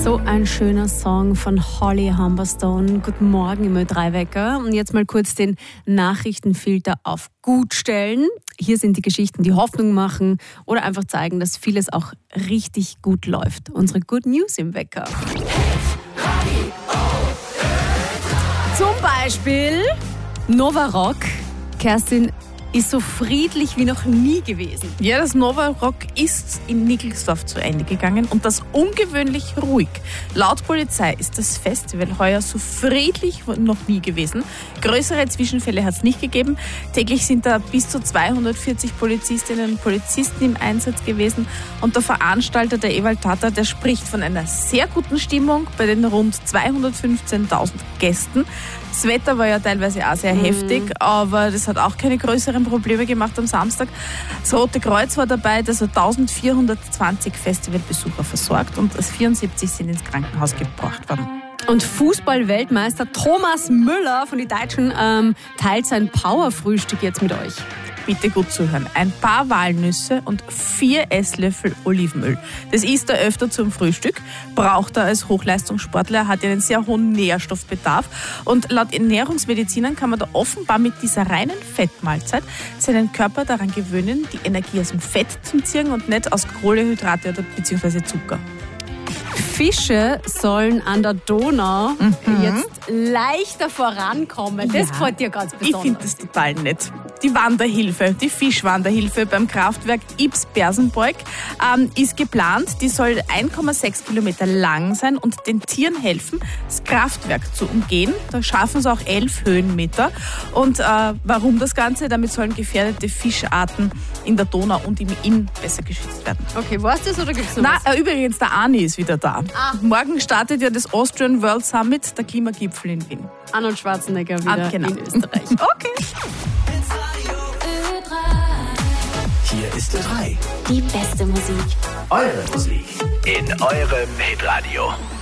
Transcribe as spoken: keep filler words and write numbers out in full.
So ein schöner Song von Holly Humberstone. Guten Morgen im Ö drei Wecker. Und jetzt mal kurz den Nachrichtenfilter auf gut stellen. Hier sind die Geschichten, die Hoffnung machen oder einfach zeigen, dass vieles auch richtig gut läuft. Unsere Good News im Wecker. Zum Beispiel Nova Rock. Kerstin ist so friedlich wie noch nie gewesen. Ja, das Nova Rock ist in Nickelsdorf zu Ende gegangen und das ungewöhnlich ruhig. Laut Polizei ist das Festival heuer so friedlich wie noch nie gewesen. Größere Zwischenfälle hat es nicht gegeben. Täglich sind da bis zu zweihundertvierzig Polizistinnen und Polizisten im Einsatz gewesen. Und der Veranstalter, der Ewald Tatter, der spricht von einer sehr guten Stimmung bei den rund zweihundertfünfzehntausend Gästen. Das Wetter war ja teilweise auch sehr mhm. heftig, aber das hat auch keine größeren Probleme gemacht am Samstag. Das Rote Kreuz war dabei, das hat eintausendvierhundertzwanzig Festivalbesucher versorgt und vierundsiebzig sind ins Krankenhaus gebracht worden. Und Fußball-Weltmeister Thomas Müller von den Deutschen ähm, teilt sein Powerfrühstück jetzt mit euch. Bitte gut zuhören. Ein paar Walnüsse und vier Esslöffel Olivenöl. Das isst er öfter zum Frühstück, braucht er als Hochleistungssportler, hat ja einen sehr hohen Nährstoffbedarf. Und laut Ernährungsmedizinern kann man da offenbar mit dieser reinen Fettmahlzeit seinen Körper daran gewöhnen, die Energie aus dem Fett zu ziehen und nicht aus Kohlenhydrate oder beziehungsweise Zucker. Fische sollen an der Donau mhm. jetzt leichter vorankommen. Das ja. gefällt dir ganz besonders. Ich finde das total nett. Die Wanderhilfe, die Fischwanderhilfe beim Kraftwerk Ybbs-Bersenbeug ähm, ist geplant. Die soll eins Komma sechs Kilometer lang sein und den Tieren helfen, das Kraftwerk zu umgehen. Da schaffen sie auch elf Höhenmeter. Und äh, warum das Ganze? Damit sollen gefährdete Fischarten in der Donau und im Inn besser geschützt werden. Okay, weißt du das oder gibt es noch Na, was? Äh, übrigens, der Arni ist wieder da. Ah. Morgen startet ja das Austrian World Summit, der Klimagipfel in Wien. Arnold Schwarzenegger wieder ah, genau. in Österreich. Okay. Hier ist Ö drei. Die beste Musik. Eure Musik in eurem Hitradio.